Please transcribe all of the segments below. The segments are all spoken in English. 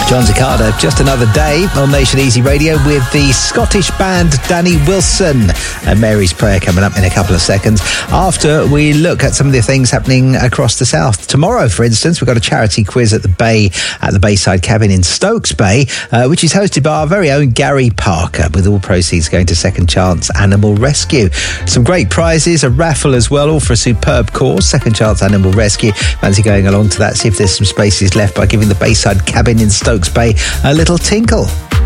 John Cicada, Just Another Day on Nation Easy Radio with the Scottish band Danny Wilson. And Mary's Prayer coming up in a couple of seconds after we look at some of the things happening across the south. Tomorrow, for instance, we've got a charity quiz at the Bay, at the Bayside Cabin in Stokes Bay, which is hosted by our very own Gary Parker, with all proceeds going to Second Chance Animal Rescue. Some great prizes, a raffle as well, all for a superb cause, Second Chance Animal Rescue. Fancy going along to that, see if there's some spaces left by giving the Bayside Cabin in Stokes Bay a little tinkle.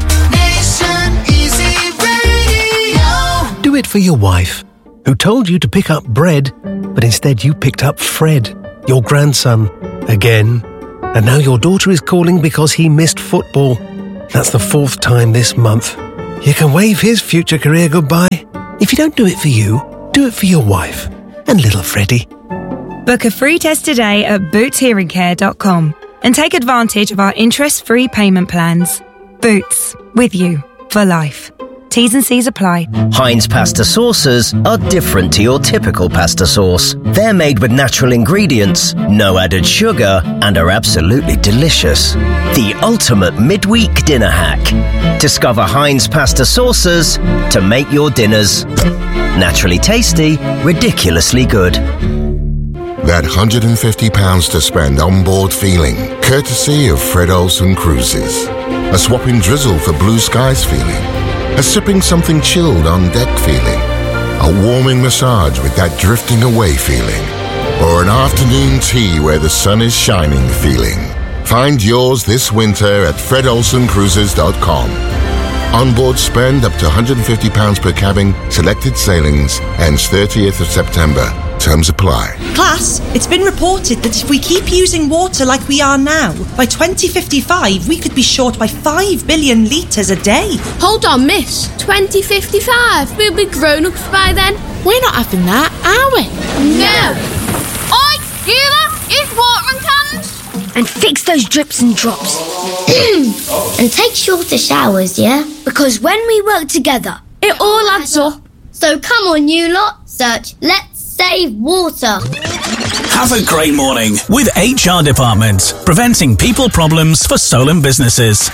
Do it for your wife, who told you to pick up bread, but instead you picked up Fred, your grandson, again. And now your daughter is calling because he missed football. That's the 4th time this month. You can wave his future career goodbye. If you don't do it for you, do it for your wife and little Freddie. Book a free test today at bootshearingcare.com and take advantage of our interest-free payment plans. Boots, with you for life. T's and C's apply. Heinz pasta sauces are different to your typical pasta sauce. They're made with natural ingredients, no added sugar, and are absolutely delicious. The ultimate midweek dinner hack. Discover Heinz pasta sauces to make your dinners naturally tasty, ridiculously good. That £150 to spend on board feeling, courtesy of Fred Olsen Cruises. A swapping drizzle for blue skies feeling. A sipping something chilled on deck feeling. A warming massage with that drifting away feeling. Or an afternoon tea where the sun is shining feeling. Find yours this winter at fredolsencruises.com. Onboard spend up to £150 per cabin, selected sailings, ends 30th of September. Terms apply. Class, it's been reported that if we keep using water like we are now, by 2055 we could be short by 5 billion litres a day. Hold on, miss. 2055? We'll be grown-ups by then. We're not having that, are we? No. Oi, you lot, use watering cans. And fix those drips and drops. And take shorter showers, yeah? Because when we work together, it all adds up. So come on, you lot, search Let's Save Water. Have a great morning with HR Department, preventing people problems for Solent businesses.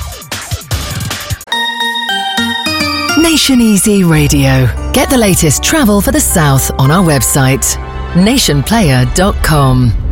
Nation Easy Radio. Get the latest travel for the south on our website, nationplayer.com.